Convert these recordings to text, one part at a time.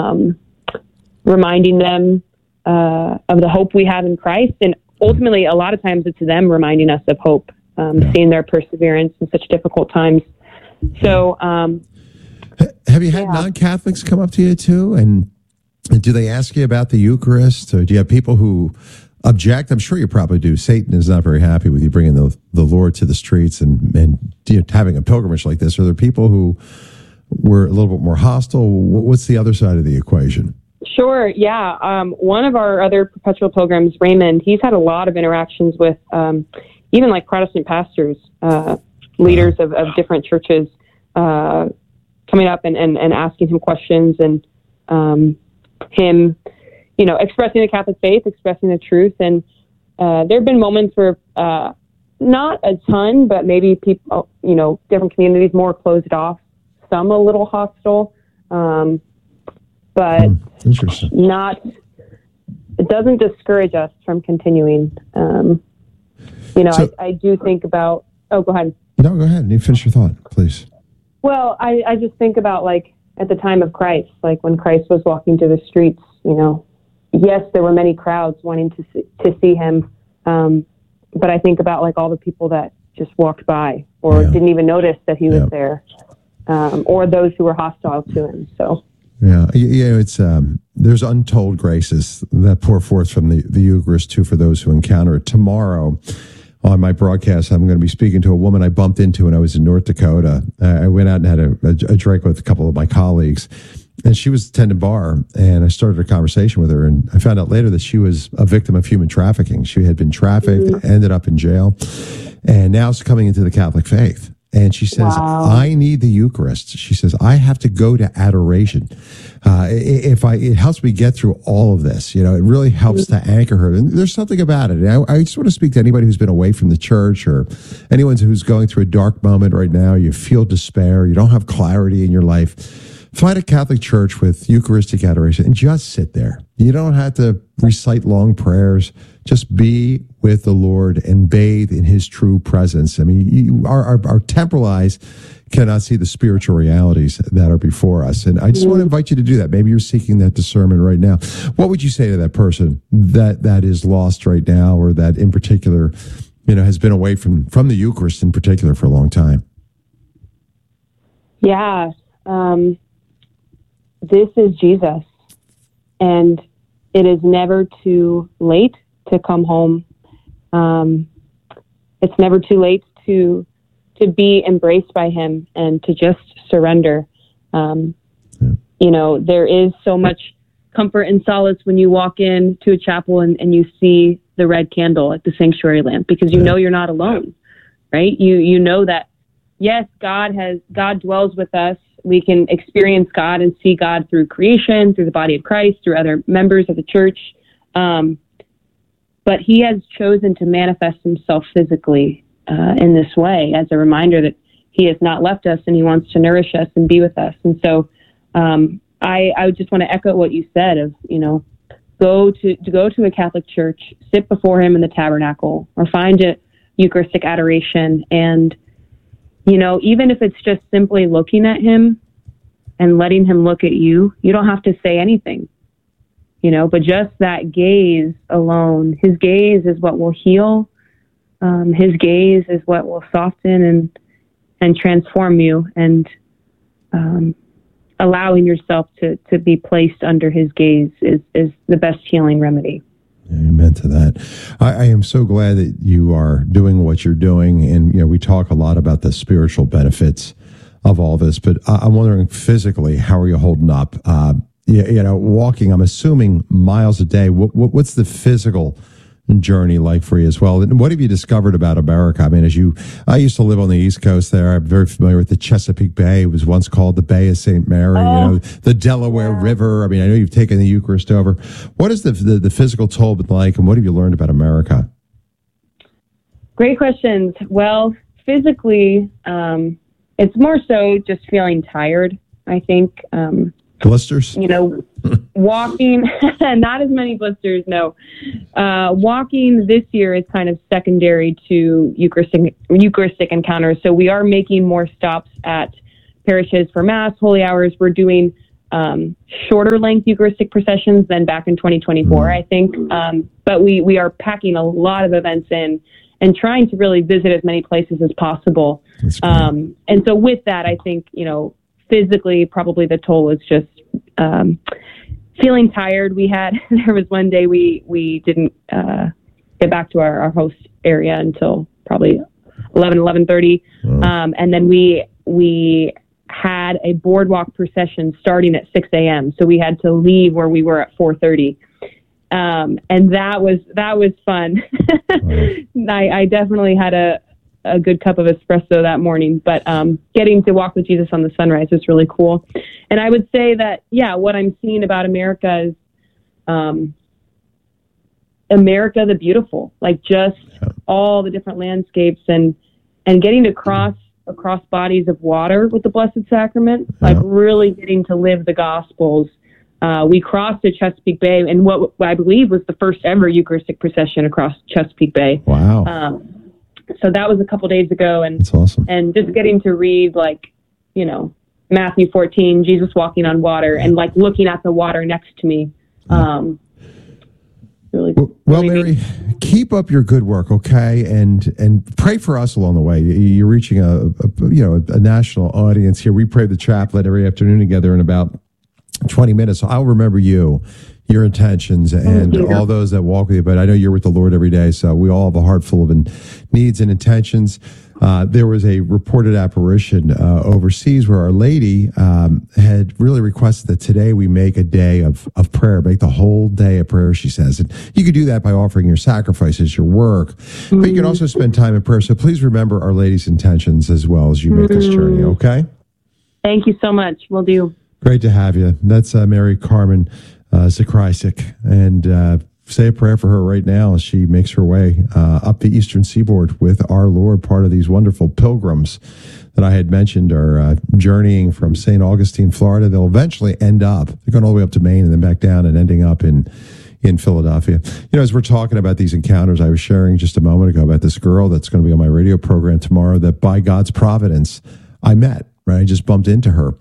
reminding them of the hope we have in Christ. And ultimately, a lot of times it's them reminding us of hope, seeing their perseverance in such difficult times. So, have you had non-Catholics come up to you too? And do they ask you about the Eucharist? Or do you have people who object? I'm sure you probably do. Satan is not very happy with you bringing the Lord to the streets and having a pilgrimage like this. Are there people who were a little bit more hostile? What's the other side of the equation? Sure, yeah. One of our other perpetual pilgrims, Raymond, he's had a lot of interactions with even like Protestant pastors, leaders of different churches, coming up and asking him questions, and him, expressing the Catholic faith, expressing the truth. And there have been moments where not a ton, but maybe people, different communities more closed off, some a little hostile. But interesting. It doesn't discourage us from continuing. I do think about, go ahead. No, go ahead. You finish your thought, please. Well, I just think about at the time of Christ, when Christ was walking through the streets, yes, there were many crowds wanting to see him. But I think about all the people that just walked by or didn't even notice that he was there, or those who were hostile to him. So. Yeah, it's there's untold graces that pour forth from the Eucharist too for those who encounter it. Tomorrow on my broadcast, I'm going to be speaking to a woman I bumped into when I was in North Dakota. I went out and had a drink with a couple of my colleagues, and she was attending bar, and I started a conversation with her, and I found out later that she was a victim of human trafficking. She had been trafficked, ended up in jail, and now is coming into the Catholic faith. And she says, I need the Eucharist. She says, I have to go to adoration. It helps me get through all of this. It really helps to anchor her. And there's something about it. I just want to speak to anybody who's been away from the church, or anyone who's going through a dark moment right now. You feel despair. You don't have clarity in your life. Find a Catholic church with Eucharistic adoration and just sit there. You don't have to recite long prayers. Just be with the Lord and bathe in his true presence. I mean, our temporal eyes cannot see the spiritual realities that are before us. And I just want to invite you to do that. Maybe you're seeking that discernment right now. What would you say to that person that is lost right now, or that in particular, has been away from the Eucharist in particular for a long time? Yeah. This is Jesus, and it is never too late to come home. It's never too late to be embraced by him and to just surrender. There is so much comfort and solace when you walk into a chapel and you see the red candle at the sanctuary lamp, because you're not alone, right? You know that, yes, God dwells with us. We can experience God and see God through creation, through the body of Christ, through other members of the church. But he has chosen to manifest himself physically in this way as a reminder that he has not left us, and he wants to nourish us and be with us. And so I would just want to echo what you said of, go to a Catholic church, sit before him in the tabernacle, or find a Eucharistic adoration. And, even if it's just simply looking at him and letting him look at you, you don't have to say anything, but just that gaze alone, his gaze is what will heal. His gaze is what will soften and transform you, and allowing yourself to be placed under his gaze is the best healing remedy. Amen to that. I am so glad that you are doing what you're doing. And, we talk a lot about the spiritual benefits of all this, but I'm wondering physically, how are you holding up? Walking, I'm assuming miles a day. What's the physical journey like for you as well? And what have you discovered about America? I mean, I used to live on the East Coast there. I'm very familiar with the Chesapeake Bay. It was once called the Bay of St. Mary, the Delaware River. I mean, I know you've taken the Eucharist over. What is the physical toll been like, and what have you learned about America? Great questions. Well, physically, it's more so just feeling tired, I think. Blisters? Walking, not as many blisters, no. Walking this year is kind of secondary to Eucharistic encounters. So we are making more stops at parishes for Mass, Holy Hours. We're doing shorter length Eucharistic processions than back in 2024, I think. But we are packing a lot of events in and trying to really visit as many places as possible. And so with that, I think, physically, probably the toll is just feeling tired. There was one day we didn't get back to our host area until probably 11:30. And then we had a boardwalk procession starting at 6 a.m. So we had to leave where we were at 4:30. And that was fun. I definitely had a good cup of espresso that morning, but getting to walk with Jesus on the sunrise was really cool. And I would say that, what I'm seeing about America is America the beautiful, like just all the different landscapes and getting to cross across bodies of water with the Blessed Sacrament, like really getting to live the Gospels. We crossed to Chesapeake Bay in what I believe was the first ever Eucharistic procession across Chesapeake Bay. Wow. So that was a couple days ago, and that's awesome. And just getting to read, Matthew 14, Jesus walking on water, and looking at the water next to me. Really, well, Mary, keep up your good work, okay, and pray for us along the way. You're reaching a national audience here. We pray the chaplet every afternoon together in about 20 minutes. So I'll remember you, your intentions, and all those that walk with you. But I know you're with the Lord every day, so we all have a heart full of needs and intentions. There was a reported apparition overseas where Our Lady had really requested that today we make a day of prayer, make the whole day of prayer, she says. And you could do that by offering your sacrifices, your work, but you can also spend time in prayer. So please remember Our Lady's intentions as well as you make this journey, okay? Thank you so much. Will do. Great to have you. That's Mary Carmen Zakrysic, and say a prayer for her right now as she makes her way up the eastern seaboard with our Lord. Part of these wonderful pilgrims that I had mentioned are journeying from St. Augustine, Florida. They'll eventually end up, they're going all the way up to Maine and then back down and ending up in Philadelphia. As we're talking about these encounters, I was sharing just a moment ago about this girl that's going to be on my radio program tomorrow that by God's providence I met, right? I just bumped into her.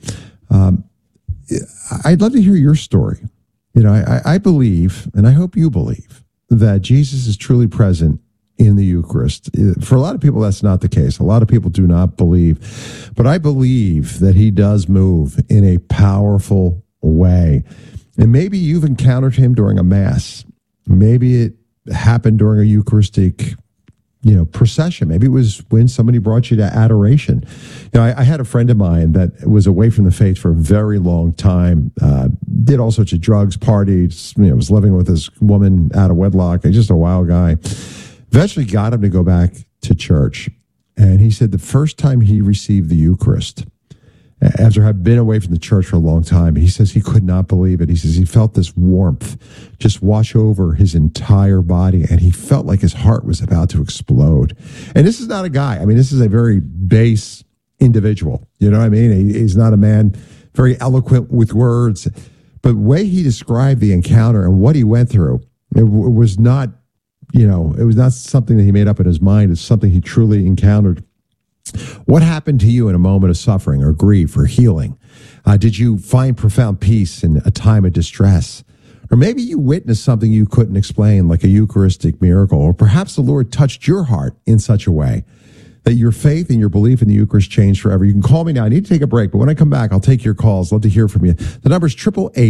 I'd love to hear your story. I believe, and I hope you believe, that Jesus is truly present in the Eucharist. For a lot of people, that's not the case. A lot of people do not believe. But I believe that he does move in a powerful way. And maybe you've encountered him during a Mass. Maybe it happened during a Eucharistic procession. Maybe it was when somebody brought you to adoration. I had a friend of mine that was away from the faith for a very long time, did all sorts of drugs, partied, was living with this woman out of wedlock, just a wild guy. Eventually got him to go back to church. And he said the first time he received the Eucharist, after having been away from the church for a long time, he says he could not believe it. He says he felt this warmth just wash over his entire body, and he felt like his heart was about to explode. And this is not a guy. I mean, this is a very base individual. You know what I mean? He's not a man very eloquent with words. But the way he described the encounter and what he went through, it was not, it was not something that he made up in his mind. It's something he truly encountered. What happened to you in a moment of suffering or grief or healing? Did you find profound peace in a time of distress? Or maybe you witnessed something you couldn't explain, like a Eucharistic miracle. Or perhaps the Lord touched your heart in such a way that your faith and your belief in the Eucharist changed forever. You can call me now. I need to take a break, but when I come back, I'll take your calls. Love to hear from you. The number is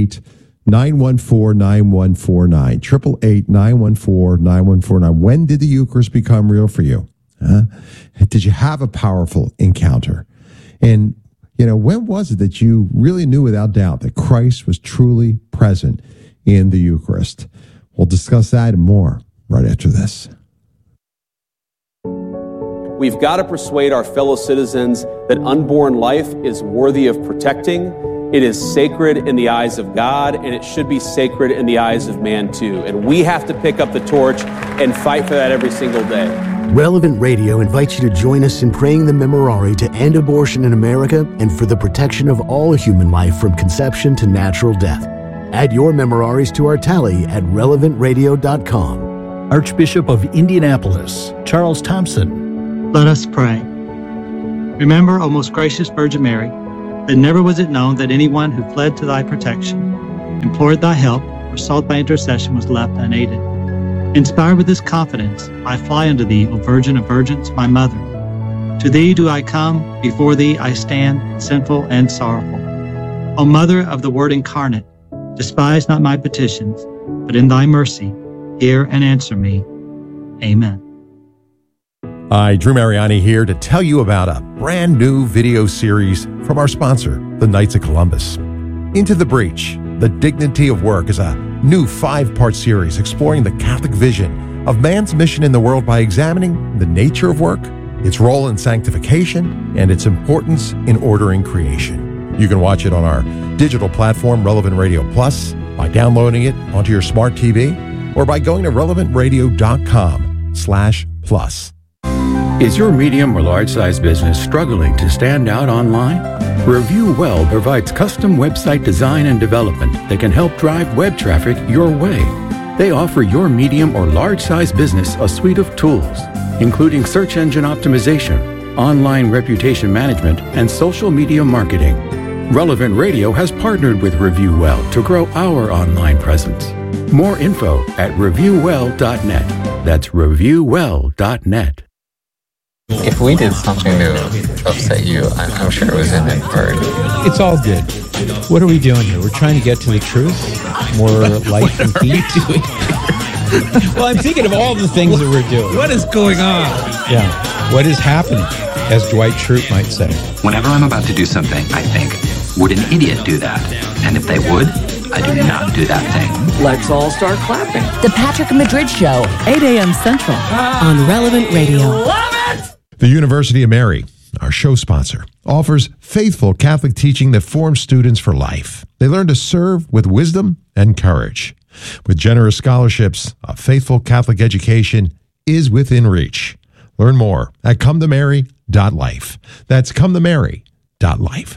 888-914-9149. 888-914-9149. When did the Eucharist become real for you? Did you have a powerful encounter? And, when was it that you really knew without doubt that Christ was truly present in the Eucharist? We'll discuss that and more right after this. We've got to persuade our fellow citizens that unborn life is worthy of protecting. It is sacred in the eyes of God, and it should be sacred in the eyes of man too. And we have to pick up the torch and fight for that every single day. Relevant Radio invites you to join us in praying the Memorare to end abortion in America and for the protection of all human life from conception to natural death. Add your Memoraries to our tally at relevantradio.com. Archbishop of Indianapolis, Charles Thompson. Let us pray. Remember, O most gracious Virgin Mary, But never was it known that anyone who fled to thy protection, implored thy help, or sought thy intercession was left unaided. Inspired with this confidence, I fly unto thee, O Virgin of Virgins, my mother. To thee do I come, before thee I stand, sinful and sorrowful. O Mother of the Word incarnate, despise not my petitions, but in thy mercy, hear and answer me. Amen. Hi, Drew Mariani here to tell you about a brand new video series from our sponsor, the Knights of Columbus. Into the Breach, The Dignity of Work is a new 5-part series exploring the Catholic vision of man's mission in the world by examining the nature of work, its role in sanctification, and its importance in ordering creation. You can watch it on our digital platform, Relevant Radio Plus, by downloading it onto your smart TV, or by going to relevantradio.com/plus. Is your medium or large-size business struggling to stand out online? Review Well provides custom website design and development that can help drive web traffic your way. They offer your medium or large-size business a suite of tools, including search engine optimization, online reputation management, and social media marketing. Relevant Radio has partnered with Review Well to grow our online presence. More info at reviewwell.net. That's reviewwell.net. If we did something to upset you, I'm sure it was inadvertent. It's all good. What are we doing here? We're trying to get to the truth, more life and peace. Well, I'm thinking of all the things that we're doing. What is going on? Yeah. What is happening, as Dwight Schrute might say. Whenever I'm about to do something, I think, would an idiot do that? And if they would, I do not do that thing. Let's all start clapping. The Patrick Madrid Show, 8 a.m. Central on Relevant Radio. Love it! The University of Mary, our show sponsor, offers faithful Catholic teaching that forms students for life. They learn to serve with wisdom and courage. With generous scholarships, a faithful Catholic education is within reach. Learn more at cometomary.life. That's cometomary.life.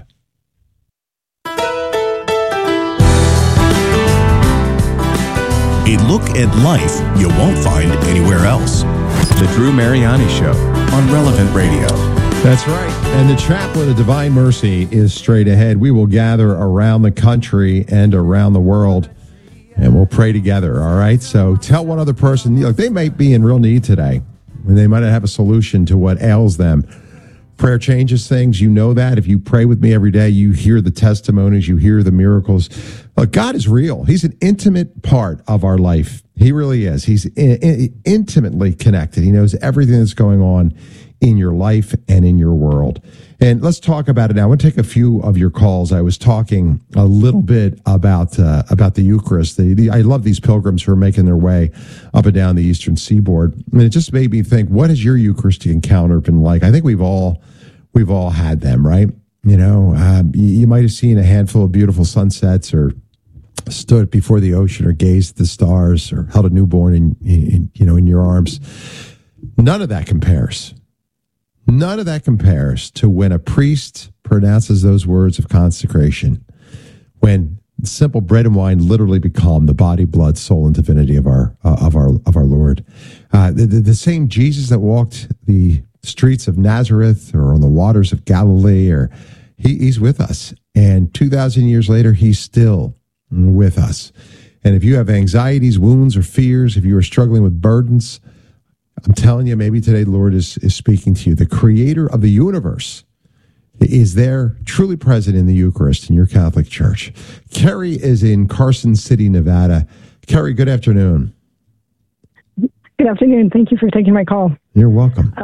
A look at life you won't find anywhere else. The Drew Mariani Show on Relevant Radio. That's right. And the Chaplain of Divine Mercy is straight ahead. We will gather around the country and around the world, and we'll pray together, all right? So tell one other person, look, they might be in real need today, and they might not have a solution to what ails them. Prayer changes things. You know that. If you pray with me every day, you hear the testimonies, you hear the miracles. Look, God is real. He's an intimate part of our life. He really is. He's intimately connected. He knows everything that's going on in your life and in your world. And let's talk about it now. I want to take a few of your calls. I was talking a little bit about the Eucharist. I love these pilgrims who are making their way up and down the Eastern Seaboard. And it just made me think, what has your Eucharistic encounter been like? I think we've all had them, right? You know, you might have seen a handful of beautiful sunsets, or stood before the ocean, or gazed at the stars, or held a newborn in your arms. None of that compares. None of that compares to when a priest pronounces those words of consecration, when simple bread and wine literally become the body, blood, soul, and divinity of our Lord. The same Jesus that walked the streets of Nazareth or on the waters of Galilee, or he's with us. And 2,000 years later, he's still with us. And if you have anxieties, wounds, or fears, if you are struggling with burdens, I'm telling you, maybe today the Lord is speaking to you. The creator of the universe is there, truly present in the Eucharist in your Catholic Church. Kerry is in Carson City, Nevada. Kerry, good afternoon. Good afternoon. Thank you for taking my call. You're welcome.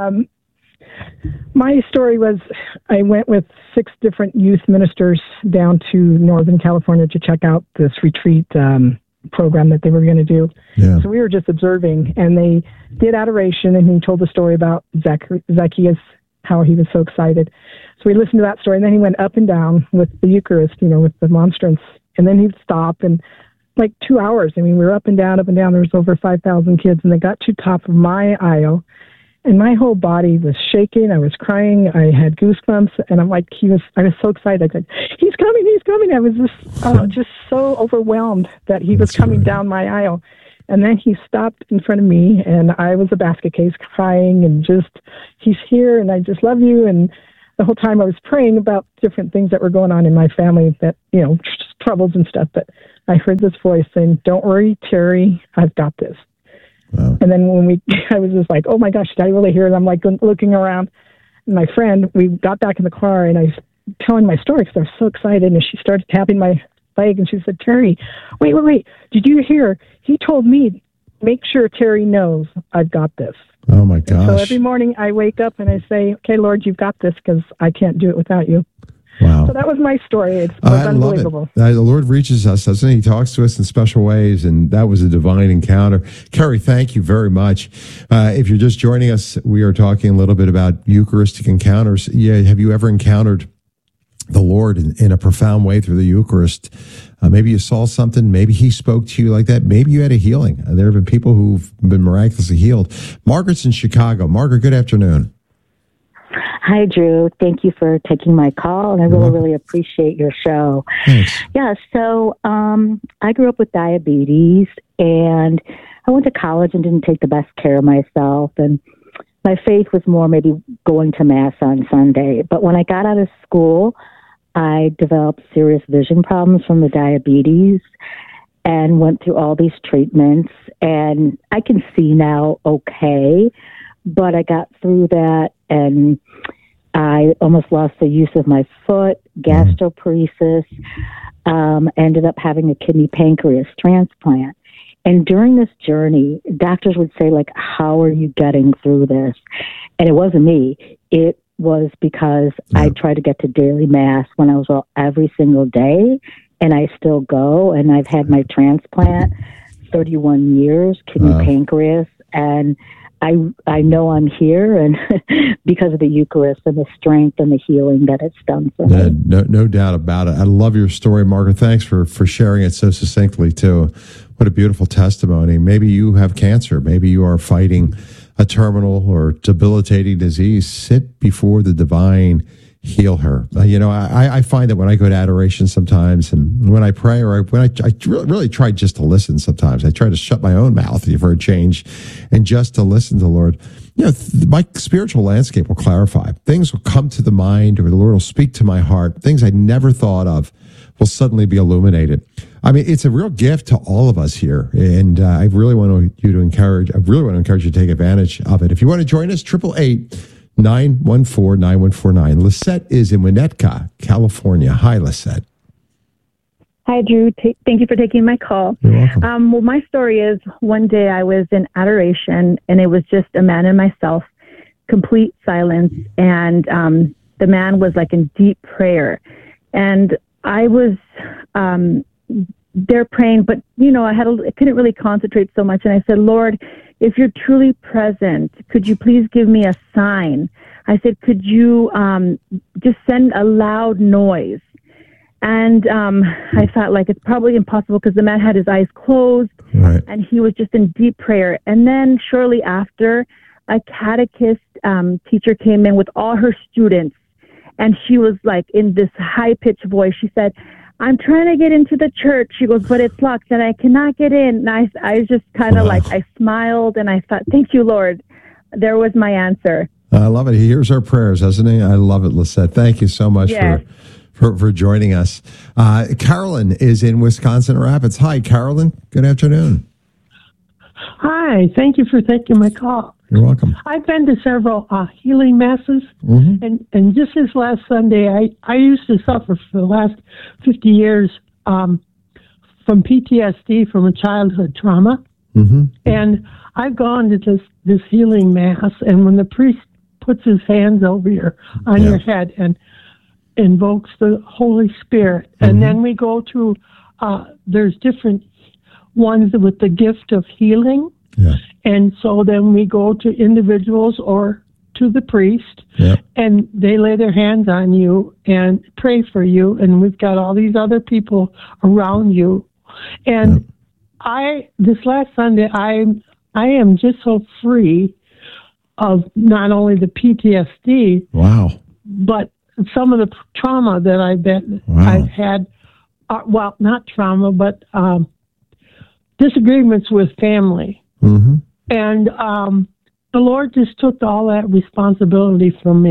My story was, I went with 6 different youth ministers down to Northern California to check out this retreat program that they were going to do. Yeah. So we were just observing, and they did adoration, and he told the story about Zacchaeus, how he was so excited. So we listened to that story, and then he went up and down with the Eucharist, with the monstrance, and then he'd stop, and like 2 hours. I mean, we were up and down. There was over 5,000 kids, and they got to top of my aisle, and my whole body was shaking. I was crying. I had goosebumps, and I was so excited. I said, he's coming. I was just so overwhelmed that he was coming down my aisle. And then he stopped in front of me, and I was a basket case crying, and just, he's here, and I just love you. And the whole time I was praying about different things that were going on in my family, that, troubles and stuff. But I heard this voice saying, "Don't worry, Terry, I've got this." Wow. And then I was just like, "Oh my gosh, did I really hear it?" I'm like looking around. And my friend, we got back in the car, and I was telling my story because I was so excited. And she started tapping my leg, and she said, "Terry, wait. Did you hear? He told me, make sure Terry knows I've got this." Oh my gosh. So every morning I wake up and I say, "Okay, Lord, you've got this, because I can't do it without you." Wow. So that was my story. It was unbelievable. The Lord reaches us, doesn't he? He talks to us in special ways, and that was a divine encounter. Carrie, thank you very much. If you're just joining us, we are talking a little bit about Eucharistic encounters. Yeah, have you ever encountered the Lord in a profound way through the Eucharist? Maybe you saw something. Maybe he spoke to you like that. Maybe you had a healing. There have been people who've been miraculously healed. Margaret's in Chicago. Margaret, good afternoon. Hi, Drew. Thank you for taking my call, and I really appreciate your show. Thanks. Yeah, so I grew up with diabetes, and I went to college and didn't take the best care of myself, and my faith was more maybe going to Mass on Sunday. But when I got out of school, I developed serious vision problems from the diabetes and went through all these treatments, and I can see now okay, but I got through that, and I almost lost the use of my foot, gastroparesis, ended up having a kidney pancreas transplant. And during this journey, doctors would say, like, "How are you getting through this?" And it wasn't me. It was because I tried to get to daily Mass when I was well every single day, and I still go. And I've had my transplant 31 years, kidney pancreas, and I know I'm here, and because of the Eucharist and the strength and the healing that it's done for me. No doubt about it. I love your story, Margaret. Thanks for sharing it so succinctly, too. What a beautiful testimony. Maybe you have cancer. Maybe you are fighting a terminal or debilitating disease. Sit before the divine healer. I find that when I go to adoration sometimes, and when I pray, or when I really try just to listen sometimes, I try to shut my own mouth for a change and just to listen to the Lord. My spiritual landscape will clarify. Things will come to the mind, or the Lord will speak to my heart. Things I never thought of will suddenly be illuminated. I mean, it's a real gift to all of us here, and I really want you to encourage you to take advantage of it. If you want to join us, 888-914-9149. Lisette is in Winnetka, California. Hi, Lisette. Hi, Drew. Thank you for taking my call. You're welcome. Well, my story is, one day I was in adoration, and it was just a man and myself, complete silence, and the man was like in deep prayer. And I was there praying, but, I couldn't really concentrate so much. And I said, "Lord, if you're truly present, could you please give me a sign?" I said, "Could you just send a loud noise?" And I thought, like, it's probably impossible because the man had his eyes closed, right, and he was just in deep prayer. And then shortly after, a catechist teacher came in with all her students, and she was like in this high-pitched voice. She said, "I'm trying to get into the church." She goes, "But it's locked and I cannot get in." And I just kind of I smiled, and I thought, "Thank you, Lord." There was my answer. I love it. He hears our prayers, doesn't he? I love it, Lisette. Thank you so much for joining us. Carolyn is in Wisconsin Rapids. Hi, Carolyn. Good afternoon. Hi. Thank you for taking my call. You're welcome. I've been to several healing masses, and just this last Sunday, I used to suffer for the last 50 years from PTSD from a childhood trauma, and I've gone to this healing mass, and when the priest puts his hands over on your head and invokes the Holy Spirit, and then we go to there's different ones with the gift of healing. Yeah. And so then we go to individuals or to the priest, and they lay their hands on you and pray for you. And we've got all these other people around you. And this last Sunday, I am just so free of not only the PTSD, but some of the trauma that I've had. Well, not trauma, but disagreements with family. And the Lord just took all that responsibility from me.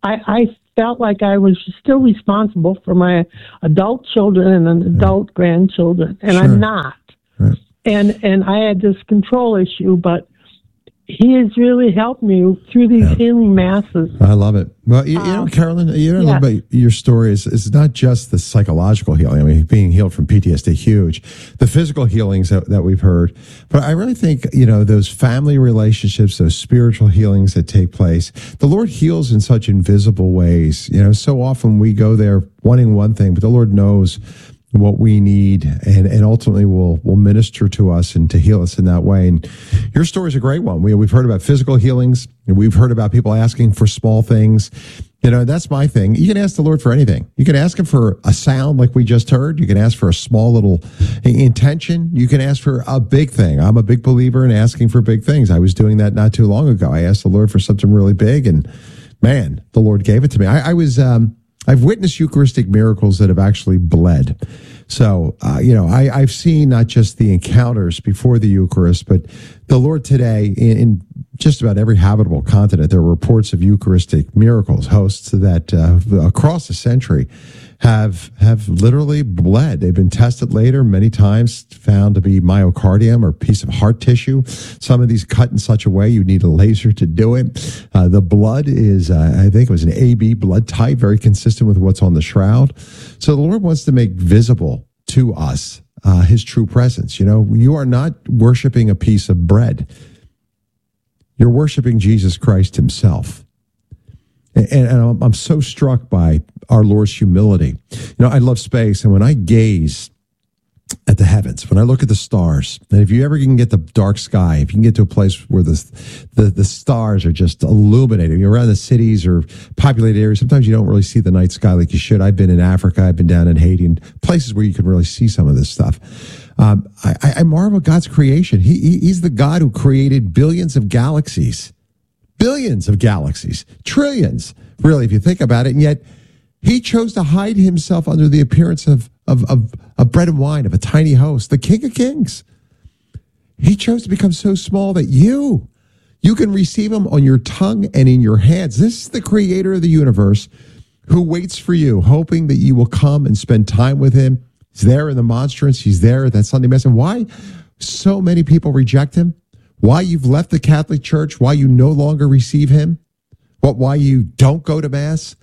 I felt like I was still responsible for my adult children and adult grandchildren, and I'm not. Right. And I had this control issue, but he has really helped me through these healing masses. I love it. Well, you know, Carolyn, you know, about your story is not just the psychological healing. I mean, being healed from PTSD, huge. The physical healings that we've heard. But I really think, you know, those family relationships, those spiritual healings that take place, the Lord heals in such invisible ways. You know, so often we go there wanting one thing, but the Lord knows what we need and ultimately will minister to us and to heal us in that way. And your story is a great one. We've heard about physical healings, and we've heard about people asking for small things. You know, that's my thing. You can ask the Lord for anything. You can ask him for a sound like we just heard. You can ask for a small little intention. You can ask for a big thing. I'm a big believer in asking for big things. I was doing that not too long ago. I asked the Lord for something really big, and man, the Lord gave it to me. I've witnessed Eucharistic miracles that have actually bled. So, you know, I've seen not just the encounters before the Eucharist, but the Lord today in just about every habitable continent, there are reports of Eucharistic miracles, hosts that across the century have literally bled. They've been tested later, many times found to be myocardium or piece of heart tissue. Some of these cut in such a way you need a laser to do it. The blood is, I think it was an AB blood type, very consistent with what's on the shroud. So the Lord wants to make visible to us his true presence. You know, you are not worshiping a piece of bread. You're worshiping Jesus Christ himself. And I'm so struck by our Lord's humility. You know, I love space, and when I gaze at the heavens, when I look at the stars, and if you ever can get the dark sky, if you can get to a place where the stars are just illuminated, you're around the cities or populated areas, sometimes you don't really see the night sky like you should. I've been in Africa, I've been down in Haiti, and places where you can really see some of this stuff. I marvel at God's creation. He's the God who created billions of galaxies. Billions of galaxies, trillions, really, if you think about it. And yet he chose to hide himself under the appearance of bread and wine, of a tiny host, the King of Kings. He chose to become so small that you can receive him on your tongue and in your hands. This is the creator of the universe who waits for you, hoping that you will come and spend time with him. He's there in the monstrance. He's there at that Sunday Mass. And why so many people reject him? Why you've left the Catholic Church, why you no longer receive him, why you don't go to Mass.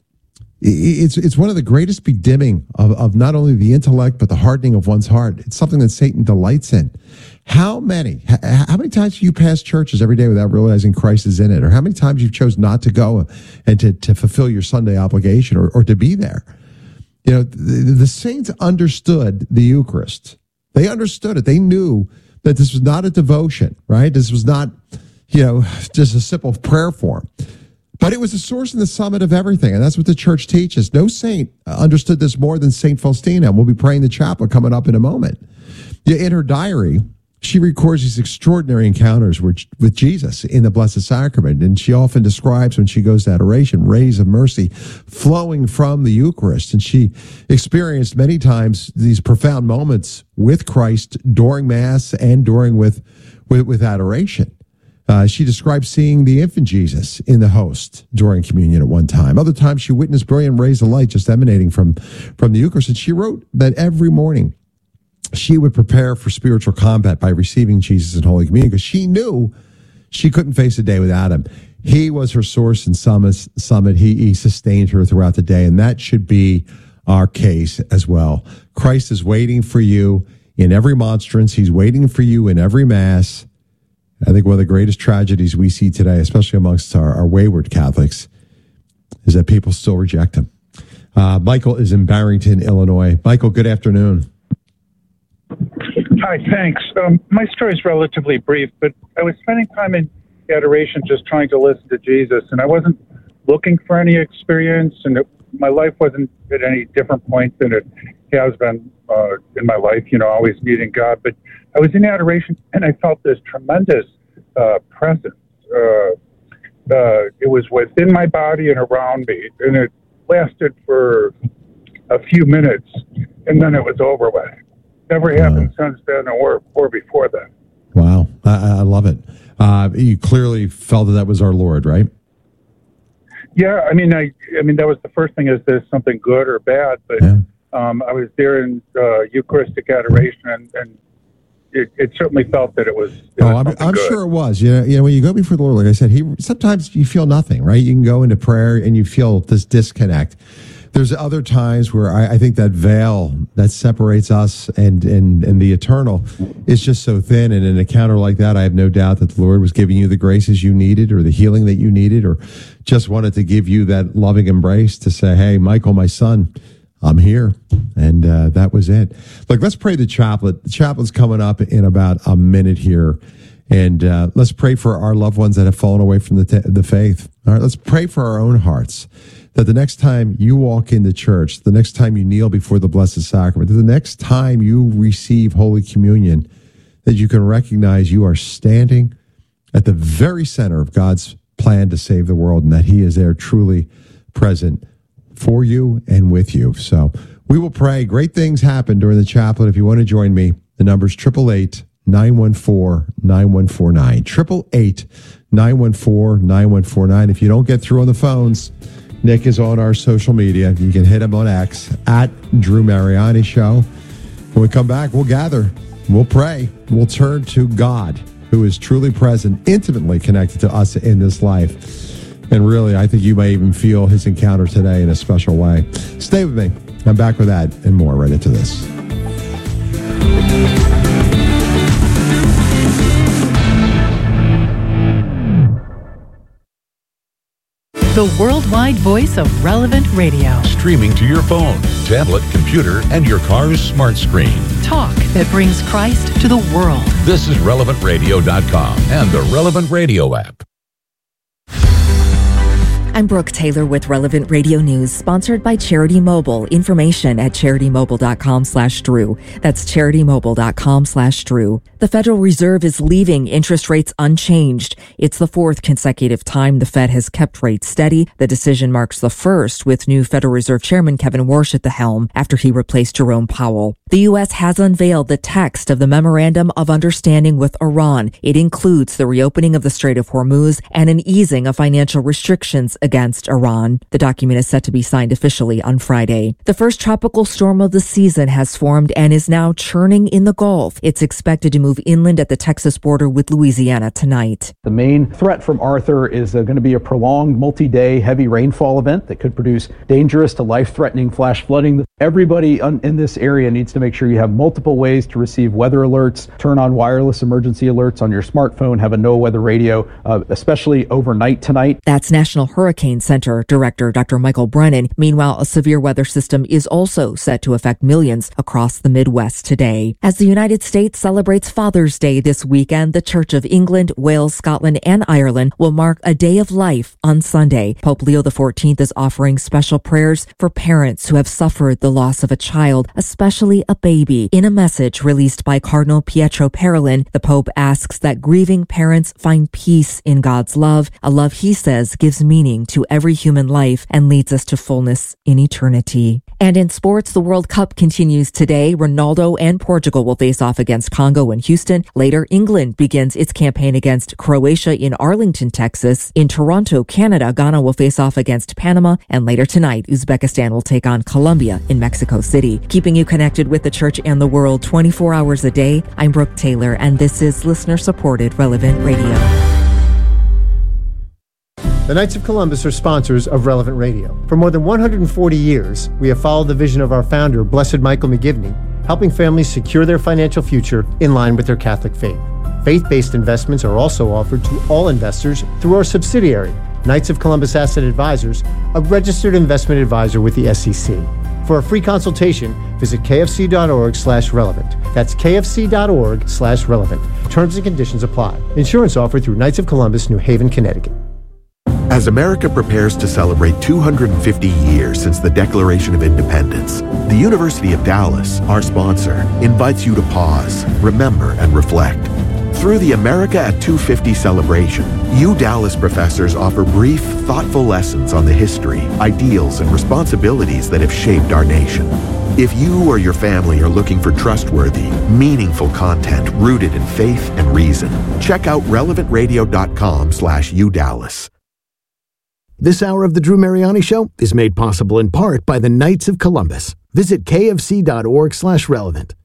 It's one of the greatest bedimming of not only the intellect, but the hardening of one's heart. It's something that Satan delights in. How many times have you passed churches every day without realizing Christ is in it? Or how many times you've chose not to go and to fulfill your Sunday obligation or to be there? You know, the saints understood the Eucharist. They understood it. They knew that this was not a devotion, right? This was not, you know, just a simple prayer form. But it was the source and the summit of everything, and that's what the church teaches. No saint understood this more than St. Faustina, and we'll be praying the chaplet coming up in a moment. In her diary, she records these extraordinary encounters with Jesus in the Blessed Sacrament, and she often describes when she goes to adoration, rays of mercy flowing from the Eucharist, and she experienced many times these profound moments with Christ during Mass and during with adoration. She described seeing the infant Jesus in the host during communion at one time. Other times she witnessed brilliant rays of light just emanating from the Eucharist, and she wrote that every morning she would prepare for spiritual combat by receiving Jesus in Holy Communion because she knew she couldn't face a day without him. He was her source and summit. He sustained her throughout the day, and that should be our case as well. Christ is waiting for you in every monstrance. He's waiting for you in every Mass. I think one of the greatest tragedies we see today, especially amongst our wayward Catholics, is that people still reject him. Michael is in Barrington, Illinois. Michael, good afternoon. Hi, thanks. My story is relatively brief, but I was spending time in adoration just trying to listen to Jesus, and I wasn't looking for any experience, and my life wasn't at any different point than it has been in my life, you know, always needing God. But I was in adoration, and I felt this tremendous presence. It was within my body and around me, and it lasted for a few minutes, and then it was over with. Never happened since then or before then. Wow. I love it. You clearly felt that was our Lord, right? Yeah, I mean, that was the first thing. Is this something good or bad? But I was there in Eucharistic adoration, and it certainly felt that it was. I'm sure it was. You know, when you go before the Lord, like I said, sometimes you feel nothing, right? You can go into prayer and you feel this disconnect. There's other times where I think that veil that separates us and the eternal is just so thin. And in an encounter like that, I have no doubt that the Lord was giving you the graces you needed, or the healing that you needed, or just wanted to give you that loving embrace to say, hey, Michael, my son, I'm here. And that was it. Look, let's pray the chaplet. The chaplet's coming up in about a minute here. And let's pray for our loved ones that have fallen away from the faith. All right, let's pray for our own hearts, that the next time you walk into church, the next time you kneel before the Blessed Sacrament, the next time you receive Holy Communion, that you can recognize you are standing at the very center of God's plan to save the world, and that He is there truly present for you and with you. So we will pray. Great things happen during the chaplet. If you want to join me, the number's 888-914-9149. 888-914-9149. If you don't get through on the phones, Nick is on our social media. You can hit him on X at Drew Mariani Show. When we come back, we'll gather, we'll pray, we'll turn to God, who is truly present, intimately connected to us in this life. And really, I think you may even feel His encounter today in a special way. Stay with me. I'm back with that and more right into this. The worldwide voice of Relevant Radio. Streaming to your phone, tablet, computer, and your car's smart screen. Talk that brings Christ to the world. This is RelevantRadio.com and the Relevant Radio app. I'm Brooke Taylor with Relevant Radio News, sponsored by Charity Mobile. Information at CharityMobile.com/Drew. That's CharityMobile.com/Drew. The Federal Reserve is leaving interest rates unchanged. It's the fourth consecutive time the Fed has kept rates steady. The decision marks the first with new Federal Reserve Chairman Kevin Warsh at the helm after he replaced Jerome Powell. The U.S. has unveiled the text of the Memorandum of Understanding with Iran. It includes the reopening of the Strait of Hormuz and an easing of financial restrictions against Iran. The document is set to be signed officially on Friday. The first tropical storm of the season has formed and is now churning in the Gulf. It's expected to move inland at the Texas border with Louisiana tonight. The main threat from Arthur is going to be a prolonged multi-day heavy rainfall event that could produce dangerous to life-threatening flash flooding. Everybody in this area needs to make sure you have multiple ways to receive weather alerts, turn on wireless emergency alerts on your smartphone, have a no-weather radio, especially overnight tonight. That's National Hurricane Center Director Dr. Michael Brennan. Meanwhile, a severe weather system is also set to affect millions across the Midwest today. As the United States celebrates Father's Day this weekend, the Church of England, Wales, Scotland, and Ireland will mark a day of life on Sunday. Pope Leo XIV is offering special prayers for parents who have suffered the loss of a child, especially a baby. In a message released by Cardinal Pietro Parolin, the Pope asks that grieving parents find peace in God's love, a love he says gives meaning to every human life and leads us to fullness in eternity. And in sports, the World Cup continues today. Ronaldo and Portugal will face off against Congo in Houston. Later, England begins its campaign against Croatia in Arlington, Texas. In Toronto, Canada, Ghana will face off against Panama. And later tonight, Uzbekistan will take on Colombia in Mexico City. Keeping you connected with the church and the world 24 hours a day, I'm Brooke Taylor, and this is listener-supported Relevant Radio. The Knights of Columbus are sponsors of Relevant Radio. For more than 140 years, we have followed the vision of our founder, Blessed Michael McGivney, helping families secure their financial future in line with their Catholic faith. Faith-based investments are also offered to all investors through our subsidiary, Knights of Columbus Asset Advisors, a registered investment advisor with the SEC. For a free consultation, visit kfc.org/relevant. That's kfc.org/relevant. Terms and conditions apply. Insurance offered through Knights of Columbus, New Haven, Connecticut. As America prepares to celebrate 250 years since the Declaration of Independence, the University of Dallas, our sponsor, invites you to pause, remember, and reflect. Through the America at 250 celebration, Dallas professors offer brief, thoughtful lessons on the history, ideals, and responsibilities that have shaped our nation. If you or your family are looking for trustworthy, meaningful content rooted in faith and reason, check out relevantradio.com/UDallas. This hour of the Drew Mariani Show is made possible in part by the Knights of Columbus. Visit kfc.org/relevant.